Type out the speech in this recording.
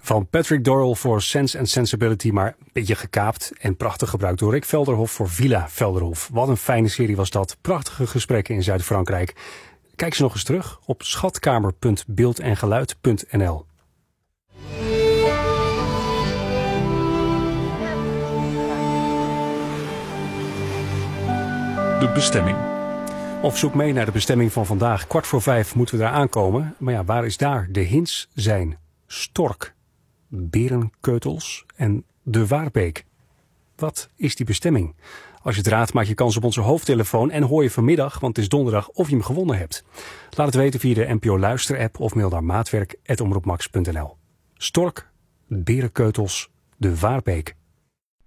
Van Patrick Doyle voor Sense and Sensibility, maar een beetje gekaapt en prachtig gebruikt door Rick Velderhof voor Villa Velderhof. Wat een fijne serie was dat. Prachtige gesprekken in Zuid-Frankrijk. Kijk ze nog eens terug op schatkamer.beeldengeluid.nl. De bestemming. Of zoek mee naar de bestemming van vandaag. 4:15 moeten we daar aankomen. Maar ja, waar is daar? De hints zijn Stork, Berenkeutels en de Waarbeek. Wat is die bestemming? Als je het raadt, maak je kans op onze hoofdtelefoon en hoor je vanmiddag, want het is donderdag, of je hem gewonnen hebt. Laat het weten via de NPO Luister-app of mail naar maatwerk@omroepmax.nl. Stork, Berenkeutels, de Waarbeek.